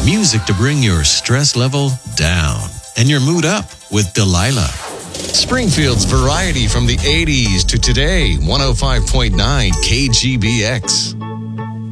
Music to bring your stress level down and your mood up with Delilah. Springfield's variety from the 80s to today, 105.9 KGBX.